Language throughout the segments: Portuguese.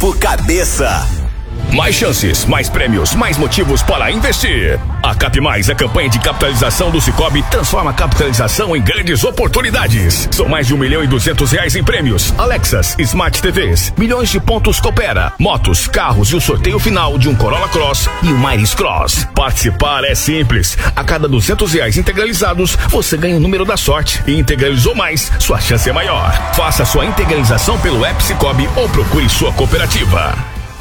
Papo Cabeça. Mais chances, mais prêmios, mais motivos para investir. A Cap Mais, a campanha de capitalização do Sicoob, transforma a capitalização em grandes oportunidades. São mais de R$1.200.000 em prêmios, Alexas, Smart TVs, milhões de pontos Coopera, motos, carros e o sorteio final de um Corolla Cross e um Miris Cross. Participar é simples. A cada R$200 integralizados, você ganha o número da sorte. E integralizou mais, sua chance é maior. Faça sua integralização pelo app Sicoob ou procure sua cooperativa.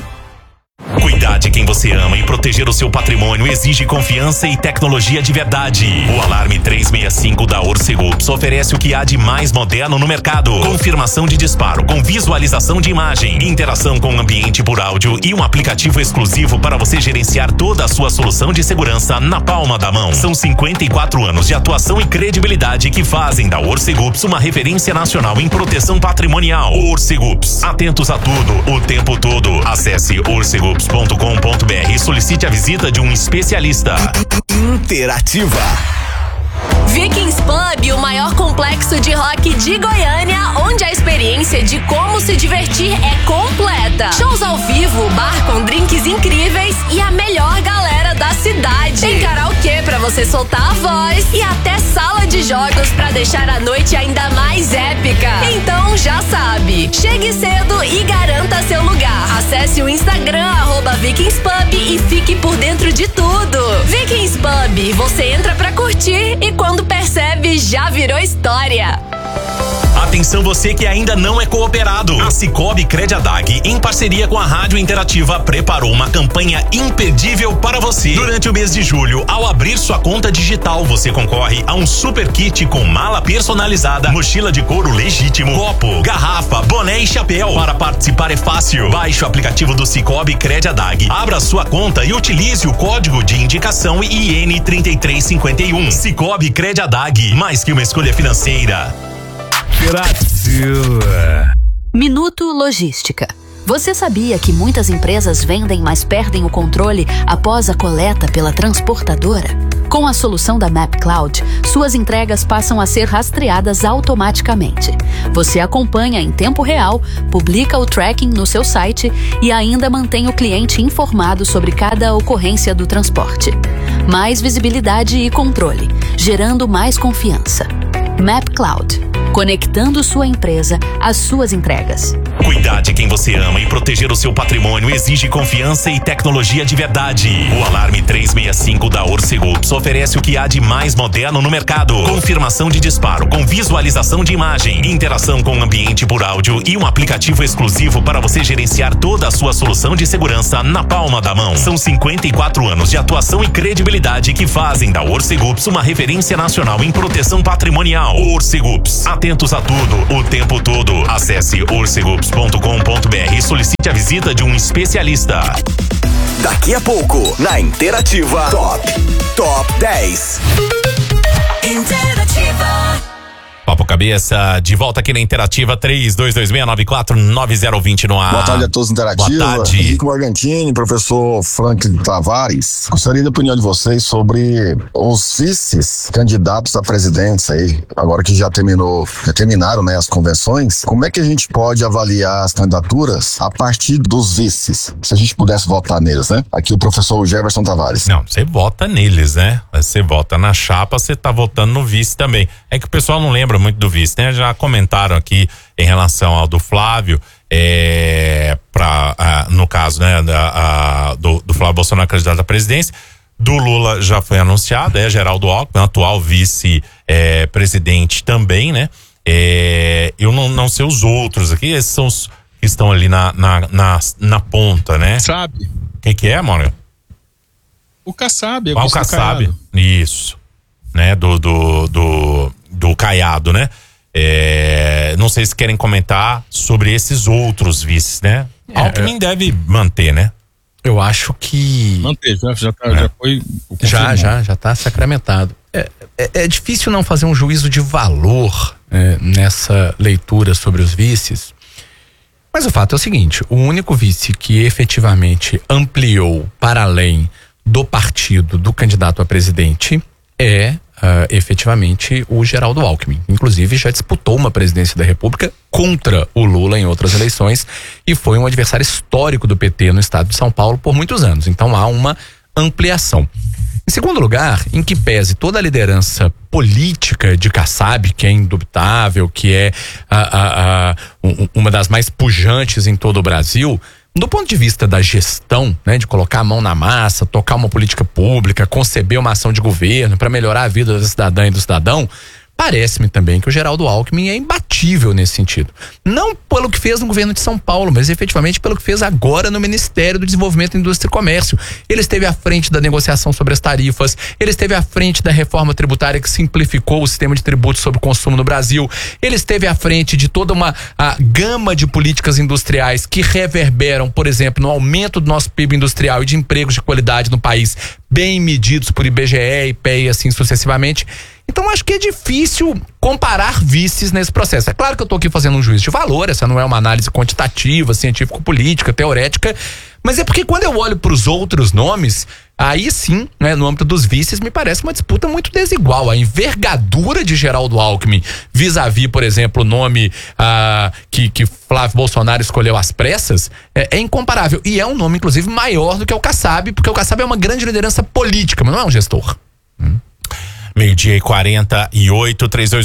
Cuidar de quem você ama e proteger o seu patrimônio exige confiança e tecnologia de verdade. O Alarme 365 da Orcegups oferece o que há de mais moderno no mercado. Confirmação de disparo com visualização de imagem, interação com o ambiente por áudio e um aplicativo exclusivo para você gerenciar toda a sua solução de segurança na palma da mão. São 54 anos de atuação e credibilidade que fazem da Orcegups uma referência nacional em proteção patrimonial. Orcegups, atentos a tudo, o tempo todo. Acesse orcegups.com.br e solicite a visita de um especialista. Interativa. Vikings Pub, o maior complexo de rock de Goiânia, onde a experiência de como se divertir é completa. Shows ao vivo, bar com drinks incríveis e a melhor galera da cidade. Tem karaokê pra você soltar a voz e até sala de jogos pra deixar a noite ainda mais épica. Então já sabe, chegue cedo e garanta seu lugar. Acesse o Instagram @VikingsPub e fique por dentro de tudo. Vikings Pub, você entra pra curtir e quando percebe, já virou história. Atenção você que ainda não é cooperado. A Sicoob Crediadag, em parceria com a Rádio Interativa, preparou uma campanha imperdível para você. Durante o mês de julho, ao abrir sua conta digital, você concorre a um super kit com mala personalizada, mochila de couro legítimo, copo, garrafa, boné e chapéu. Para participar é fácil. Baixe o aplicativo do Sicoob Crediadag, abra sua conta e utilize o código de indicação IN3351. Sicoob Crediadag, mais que uma escolha financeira. Minuto Logística. Você sabia que muitas empresas vendem, mas perdem o controle após a coleta pela transportadora? Com a solução da MapCloud, suas entregas passam a ser rastreadas automaticamente. Você acompanha em tempo real, publica o tracking no seu site e ainda mantém o cliente informado sobre cada ocorrência do transporte. Mais visibilidade e controle, gerando mais confiança. MapCloud. Conectando sua empresa às suas entregas. Cuidar de quem você ama e proteger o seu patrimônio exige confiança e tecnologia de verdade. O Alarme 365 da Orcegups oferece o que há de mais moderno no mercado. Confirmação de disparo com visualização de imagem, interação com o ambiente por áudio e um aplicativo exclusivo para você gerenciar toda a sua solução de segurança na palma da mão. São 54 anos de atuação e credibilidade que fazem da Orcegups uma referência nacional em proteção patrimonial. Orcegups, atentos a tudo, o tempo todo. Acesse orcegups.com.br e solicite a visita de um especialista. Daqui a pouco, na Interativa, Top 10. Interativa. Papo Cabeça, de volta aqui na Interativa, 3226949020 no ar. Boa tarde a todos, Interativa. Boa tarde. Henrique Morgantini, professor Franklin Tavares. Gostaria da opinião de vocês sobre os vice-candidatos a presidência aí, agora que já terminaram, né, as convenções. Como é que a gente pode avaliar as candidaturas a partir dos vices? Se a gente pudesse votar neles, né? Aqui o professor Jefferson Tavares. Não, você vota neles, né? Você vota na chapa, você tá votando no vice também. É que o pessoal não lembra muito do vice, né? Já comentaram aqui em relação ao do Flávio, no caso, né, do Flávio Bolsonaro candidato à presidência. Do Lula já foi anunciado, Geraldo Alckmin, atual vice-presidente também, né? Eu não sei os outros aqui, esses são os que estão ali na ponta, né? Sabe? Que é, Mônica? O Kassab. O Kassab, isso, né? Do Caiado, né? Não sei se querem comentar sobre esses outros vices, né? Alckmin deve manter, né? Eu acho que... Manter, já foi... Já tá sacramentado. É difícil não fazer um juízo de valor nessa leitura sobre os vices, mas o fato é o seguinte: o único vice que efetivamente ampliou para além do partido do candidato a presidente é efetivamente o Geraldo Alckmin. Inclusive já disputou uma presidência da República contra o Lula em outras eleições e foi um adversário histórico do PT no estado de São Paulo por muitos anos. Então há uma ampliação. Em segundo lugar, em que pese toda a liderança política de Kassab, que é indubitável, que é uma das mais pujantes em todo o Brasil, do ponto de vista da gestão, né, de colocar a mão na massa, tocar uma política pública, conceber uma ação de governo para melhorar a vida da cidadã e do cidadão, parece-me também que o Geraldo Alckmin é imbatível nesse sentido. Não pelo que fez no governo de São Paulo, mas efetivamente pelo que fez agora no Ministério do Desenvolvimento, Indústria e Comércio. Ele esteve à frente da negociação sobre as tarifas, ele esteve à frente da reforma tributária que simplificou o sistema de tributos sobre o consumo no Brasil, ele esteve à frente de toda uma gama de políticas industriais que reverberam, por exemplo, no aumento do nosso PIB industrial e de empregos de qualidade no país, bem medidos por IBGE, IPEA e assim sucessivamente. Então acho que é difícil comparar vices nesse processo. É claro que eu estou aqui fazendo um juízo de valor, essa não é uma análise quantitativa, científico-política, teorética, mas é porque quando eu olho para os outros nomes, aí sim, né, no âmbito dos vices, me parece uma disputa muito desigual. A envergadura de Geraldo Alckmin vis-à-vis, por exemplo, o nome que Flávio Bolsonaro escolheu às pressas, é incomparável. E é um nome, inclusive, maior do que o Kassab, porque o Kassab é uma grande liderança política, mas não é um gestor. 12:48,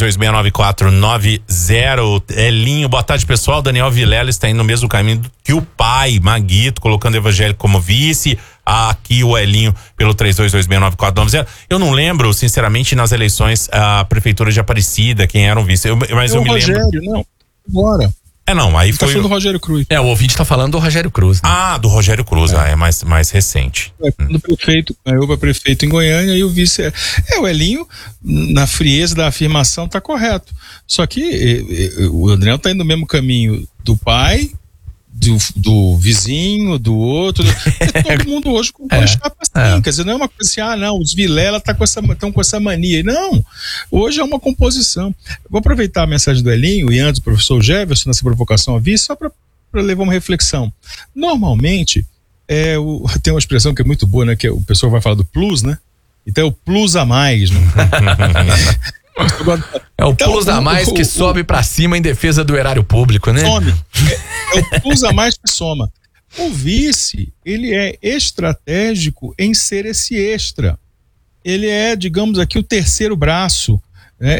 32269490. Elinho, boa tarde, pessoal. Daniel Vilela está indo no mesmo caminho que o pai, Maguito, colocando evangélico como vice. Aqui o Elinho pelo 32269490. Eu não lembro, sinceramente, nas eleições a prefeitura de Aparecida, quem era o vice. Mas eu me Rogério, lembro. não, bora. Não, aí Tá foi. falando do Rogério Cruz. O ouvinte tá falando do Rogério Cruz, né? Do Rogério Cruz, é mais recente. Quando o prefeito ganhou para prefeito em Goiânia e o vice o Elinho, na frieza da afirmação, tá correto. Só que o Adriano tá indo no mesmo caminho do pai, do vizinho, do outro. Todo mundo hoje com chapa assim. Quer dizer, não é uma coisa assim, não, os Vilela estão com essa mania. Não, hoje é uma composição. Vou aproveitar a mensagem do Elinho e antes do professor Jefferson nessa provocação a vice, só para levar uma reflexão. Normalmente, tem uma expressão que é muito boa, né? Que o pessoal vai falar do plus, né? Então é o plus a mais, né? É o plus a mais que sobe pra cima em defesa do erário público, né? Some. É o plus a mais que soma. O vice, ele é estratégico em ser esse extra. Ele é, digamos aqui, o terceiro braço. Né?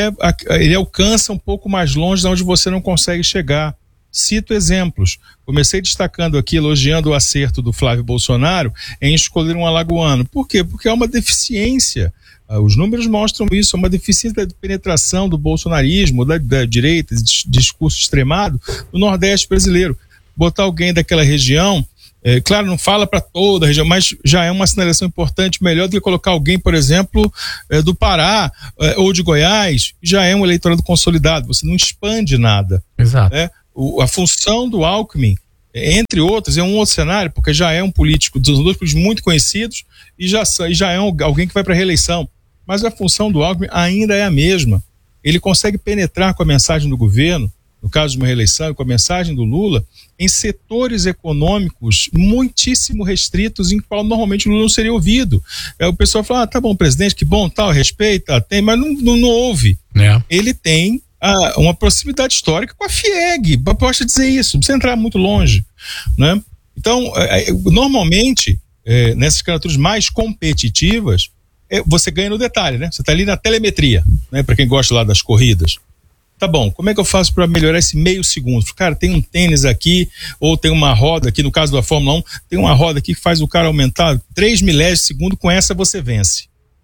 Ele alcança um pouco mais longe de onde você não consegue chegar. Cito exemplos. Comecei destacando aqui, elogiando o acerto do Flávio Bolsonaro em escolher um alagoano. Por quê? Porque é uma deficiência. Os números mostram isso, é uma deficiência de penetração do bolsonarismo, da direita, de discurso extremado no Nordeste brasileiro. Botar alguém daquela região, claro, não fala para toda a região, mas já é uma sinalização importante, melhor do que colocar alguém, por exemplo, do Pará ou de Goiás, já é um eleitorado consolidado, você não expande nada. Exato. A função do Alckmin, entre outros, é um outro cenário, porque já é um político, dos dois políticos muito conhecidos, e já é alguém que vai para a reeleição. Mas a função do Alckmin ainda é a mesma. Ele consegue penetrar com a mensagem do governo, no caso de uma reeleição, com a mensagem do Lula, em setores econômicos muitíssimo restritos, em qual normalmente o Lula não seria ouvido. O pessoal fala, tá bom, presidente, que bom, tal, respeita, tem, mas não ouve. Ele tem uma proximidade histórica com a FIEG, posso dizer isso, não precisa entrar muito longe. Né? Então, normalmente, nessas candidaturas mais competitivas, você ganha no detalhe, né? Você está ali na telemetria, né? Para quem gosta lá das corridas. Tá bom, como é que eu faço para melhorar esse meio segundo? Cara, tem um tênis aqui, ou tem uma roda aqui, no caso da Fórmula 1, tem uma roda aqui que faz o cara aumentar 3 milésimos de segundo, com essa você vence.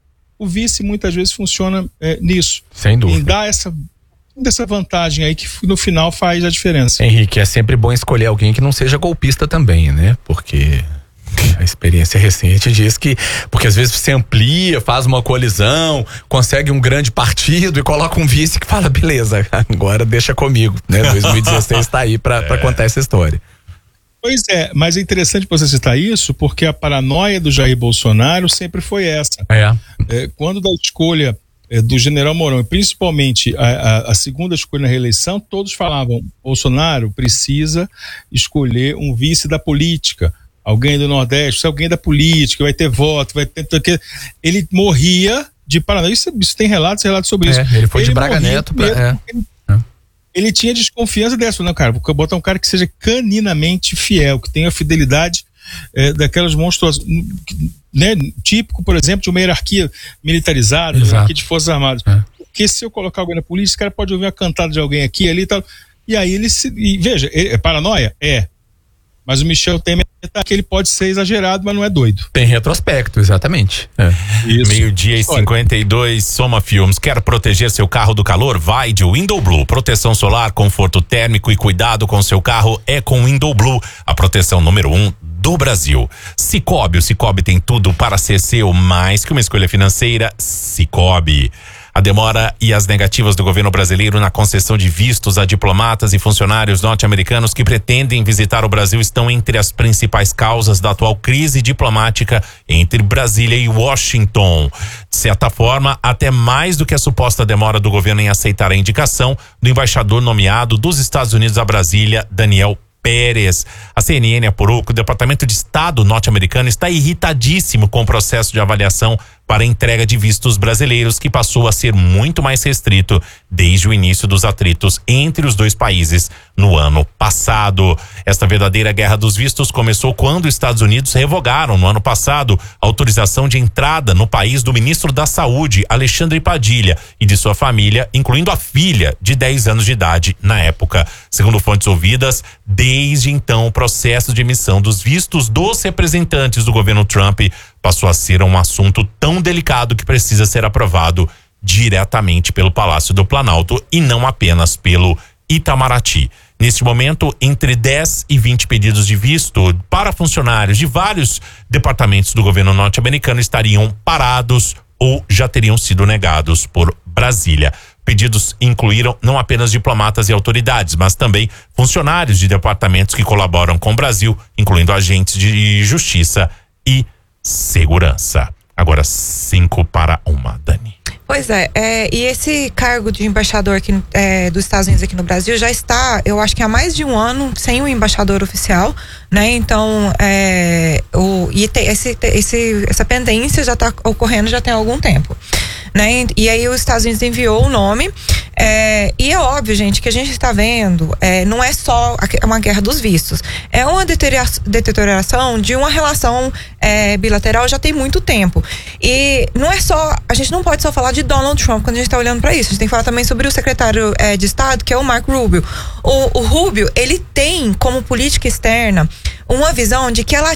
O vice muitas vezes funciona nisso. Sem dúvida. Em dar dessa vantagem aí que no final faz a diferença. Henrique, é sempre bom escolher alguém que não seja golpista também, né? Porque a experiência recente diz que, porque às vezes você amplia, faz uma coalizão, consegue um grande partido e coloca um vice que fala, beleza, agora deixa comigo, né? 2016 tá aí pra contar essa história. Pois é, mas é interessante você citar isso, porque a paranoia do Jair Bolsonaro sempre foi essa. Quando da escolha do general Mourão, e principalmente a segunda escolha na reeleição, todos falavam, Bolsonaro precisa escolher um vice da política, alguém do Nordeste, alguém da política, vai ter voto, vai ter... Ele morria de paranoia. Isso tem relatos sobre isso. Ele foi de Braga Neto pra... Ele tinha desconfiança dessa. Não, cara, vou botar um cara que seja caninamente fiel, que tenha fidelidade daquelas monstruosas, né, típico, por exemplo, de uma hierarquia militarizada, uma hierarquia de forças armadas. Porque se eu colocar alguém na polícia, esse cara pode ouvir uma cantada de alguém aqui, ali e tal. E aí veja, é paranoia? Mas o Michel Temer que ele pode ser exagerado, mas não é doido. Tem retrospecto, exatamente. Meio-dia e 52, Soma Filmes. Quer proteger seu carro do calor? Vai de Window Blue. Proteção solar, conforto térmico e cuidado com seu carro é com Window Blue, a proteção número 1 do Brasil. Cicobi, o Cicobi tem tudo para ser seu, mais que uma escolha financeira. Cicobi. A demora e as negativas do governo brasileiro na concessão de vistos a diplomatas e funcionários norte-americanos que pretendem visitar o Brasil estão entre as principais causas da atual crise diplomática entre Brasília e Washington. De certa forma, até mais do que a suposta demora do governo em aceitar a indicação do embaixador nomeado dos Estados Unidos a Brasília, Daniel Pérez. A CNN apurou que o Departamento de Estado norte-americano está irritadíssimo com o processo de avaliação para a entrega de vistos brasileiros, que passou a ser muito mais restrito desde o início dos atritos entre os dois países no ano passado. Esta verdadeira guerra dos vistos começou quando os Estados Unidos revogaram no ano passado a autorização de entrada no país do ministro da Saúde, Alexandre Padilha, e de sua família, incluindo a filha de 10 anos de idade na época. Segundo fontes ouvidas, desde então o processo de emissão dos vistos dos representantes do governo Trump passou a ser um assunto tão delicado que precisa ser aprovado diretamente pelo Palácio do Planalto e não apenas pelo Itamaraty. Neste momento, entre 10 e 20 pedidos de visto para funcionários de vários departamentos do governo norte-americano estariam parados ou já teriam sido negados por Brasília. Pedidos incluíram não apenas diplomatas e autoridades, mas também funcionários de departamentos que colaboram com o Brasil, incluindo agentes de justiça e segurança. Agora 5:01, Dani. Pois e esse cargo de embaixador aqui, dos Estados Unidos aqui no Brasil já está, eu acho que há mais de um ano sem um embaixador oficial, né? Então, essa pendência já está ocorrendo já tem algum tempo, né? E aí os Estados Unidos enviou o nome, e é óbvio, gente, que a gente está vendo, não é só uma guerra dos vistos, é uma deterioração de uma relação bilateral já tem muito tempo. E não é só, a gente não pode só falar de Donald Trump quando a gente está olhando para isso, a gente tem que falar também sobre o secretário de Estado, que é o Marco Rubio. O Rubio, ele tem como política externa uma visão de que a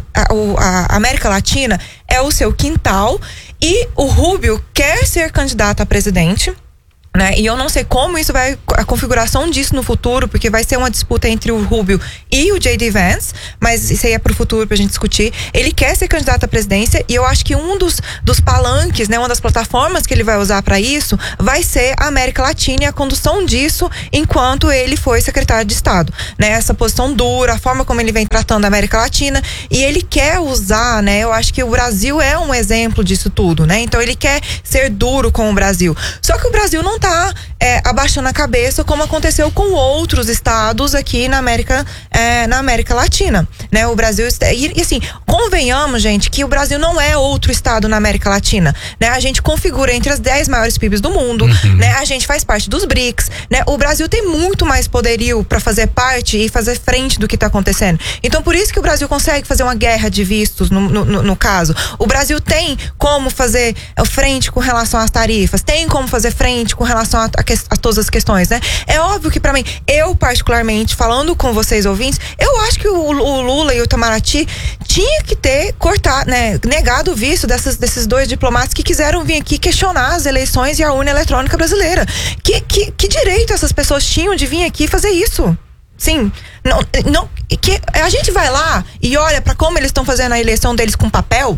América Latina é o seu quintal, e o Rubio quer ser candidato a presidente, né? E eu não sei como isso vai, a configuração disso no futuro, porque vai ser uma disputa entre o Rubio e o J.D. Vance, mas isso aí é pro futuro pra gente discutir. Ele quer ser candidato à presidência, e eu acho que um dos palanques, né, uma das plataformas que ele vai usar para isso vai ser a América Latina e a condução disso enquanto ele foi secretário de Estado, né? Essa posição dura, a forma como ele vem tratando a América Latina, e ele quer usar, né? Eu acho que o Brasil é um exemplo disso tudo, né? Então ele quer ser duro com o Brasil. Só que o Brasil não tá abaixando a cabeça como aconteceu com outros estados aqui na América Latina, né? O Brasil e assim, convenhamos, gente, que o Brasil não é outro estado na América Latina, né? A gente configura entre as 10 maiores PIBs do mundo, né? A gente faz parte dos BRICS, né? O Brasil tem muito mais poderio para fazer parte e fazer frente do que tá acontecendo. Então, por isso que o Brasil consegue fazer uma guerra de vistos no caso. O Brasil tem como fazer frente com relação às tarifas, tem como fazer frente com relação a todas as questões, né? É óbvio que pra mim, eu particularmente, falando com vocês ouvintes, eu acho que o Lula e o Itamaraty tinha que ter cortado, né, negado o visto desses dois diplomatas que quiseram vir aqui questionar as eleições e a urna eletrônica brasileira. Que direito essas pessoas tinham de vir aqui fazer isso? Sim, não, que a gente vai lá e olha pra como eles estão fazendo a eleição deles com papel.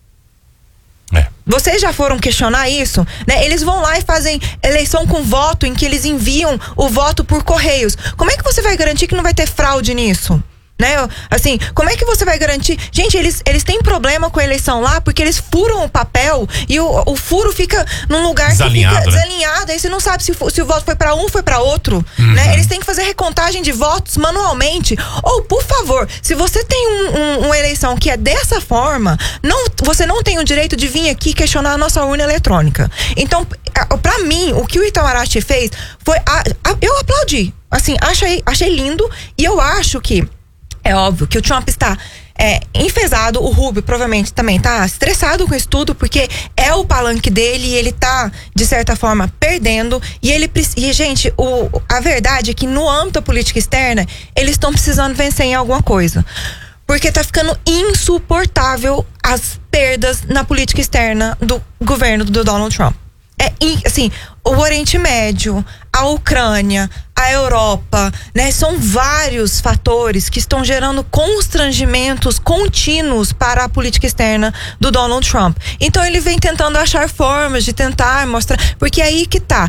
Vocês já foram questionar isso, né? Eles vão lá e fazem eleição com voto, em que eles enviam o voto por correios. Como é que você vai garantir que não vai ter fraude nisso? Né? Assim, como é que você vai garantir? Gente, eles têm problema com a eleição lá porque eles furam o papel e o furo fica num lugar desalinhado, que fica né? desalinhado. Aí você não sabe se o voto foi pra um, foi pra outro. Né? Eles têm que fazer recontagem de votos manualmente. Ou, por favor, se você tem uma eleição que é dessa forma, você não tem o direito de vir aqui questionar a nossa urna eletrônica. Então, pra mim, o que o Itamaraty fez foi. Eu aplaudi. Assim, achei lindo. E eu acho que é óbvio que o Trump está enfesado, o Rubio provavelmente também tá estressado com isso tudo, porque é o palanque dele e ele tá, de certa forma, perdendo. E gente, a verdade é que no âmbito da política externa, eles estão precisando vencer em alguma coisa. Porque tá ficando insuportável as perdas na política externa do governo do Donald Trump. Assim, o Oriente Médio, a Ucrânia, a Europa, né? São vários fatores que estão gerando constrangimentos contínuos para a política externa do Donald Trump. Então ele vem tentando achar formas de tentar mostrar, porque aí que tá.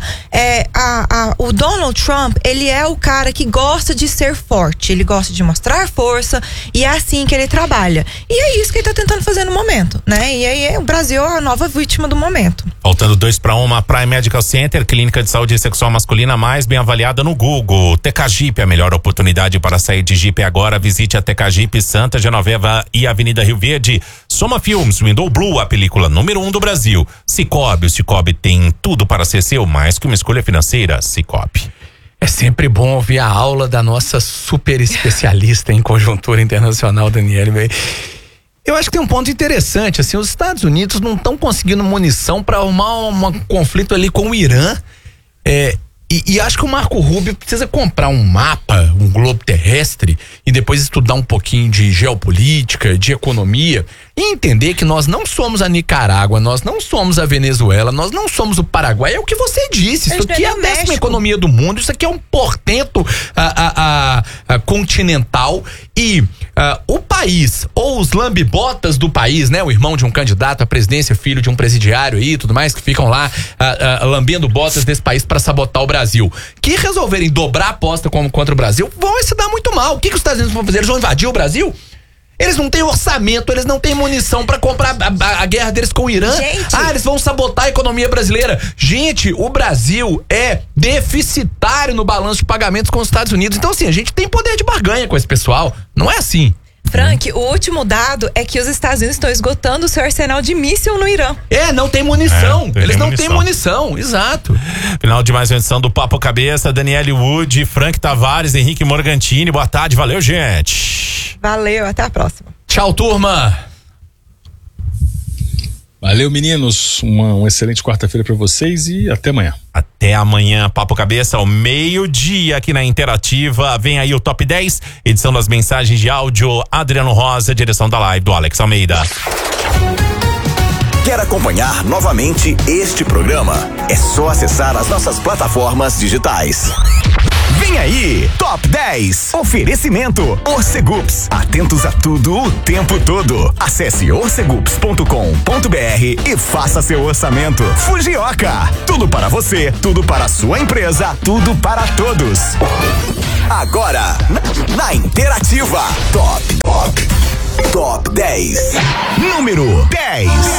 O Donald Trump, ele é o cara que gosta de ser forte, ele gosta de mostrar força e é assim que ele trabalha. E é isso que ele tá tentando fazer no momento, né? E aí o Brasil é a nova vítima do momento. Faltando 2-1, a Prime Medical Center, clínica de saúde sexual masculina mais bem avaliada no Google. TK Jeep, a melhor oportunidade para sair de Jeep agora. Visite a TK Jeep Santa Genoveva e Avenida Rio Verde. Soma Filmes, Window Blue, a película número 1 do Brasil. Cicobi, o Cicobi tem tudo para ser seu, mais que uma escolha financeira. Cicobi. É sempre bom ouvir a aula da nossa super especialista em conjuntura internacional, Daniele. Eu acho que tem um ponto interessante, assim, os Estados Unidos não estão conseguindo munição para arrumar um conflito ali com o Irã. E acho que o Marco Rubio precisa comprar um mapa, um globo terrestre e depois estudar um pouquinho de geopolítica, de economia e entender que nós não somos a Nicarágua, nós não somos a Venezuela, nós não somos o Paraguai. É o que você disse, isso aqui é a 10ª economia do mundo, isso aqui é um portento continental e o país, ou os lambibotas do país, né? O irmão de um candidato à presidência, filho de um presidiário e tudo mais, que ficam lá lambendo botas desse país para sabotar o Brasil, que resolverem dobrar a aposta contra o Brasil, vão se dar muito mal. O que os Estados Unidos vão fazer? Eles vão invadir o Brasil? Eles não têm orçamento, eles não têm munição pra comprar a guerra deles com o Irã. Eles vão sabotar a economia brasileira. Gente, o Brasil é deficitário no balanço de pagamentos com os Estados Unidos. Então, assim, a gente tem poder de barganha com esse pessoal. Não é assim. Frank, o último dado é que os Estados Unidos estão esgotando o seu arsenal de míssil no Irã. Não tem munição. Eles não têm munição, exato. Final de mais uma edição do Papo Cabeça, Daniele Wood, Frank Tavares, Henrique Morgantini. Boa tarde, valeu, gente. Valeu, até a próxima. Tchau, turma. Valeu, meninos. Uma excelente quarta-feira pra vocês e até amanhã. Até amanhã, Papo Cabeça, ao meio-dia aqui na Interativa. Vem aí o Top 10, edição das mensagens de áudio, Adriano Rosa, direção da live do Alex Almeida. Quer acompanhar novamente este programa? É só acessar as nossas plataformas digitais. Vem aí, Top 10. Oferecimento Orcegups. Atentos a tudo o tempo todo. Acesse orcegups.com.br e faça seu orçamento. Fujioka. Tudo para você, tudo para a sua empresa, tudo para todos. Agora, na Interativa, Top 10. Número 10.